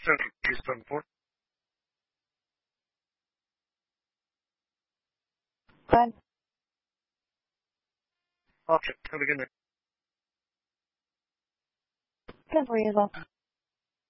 Central 374. Good. Okay, have a good night. Good for you as well.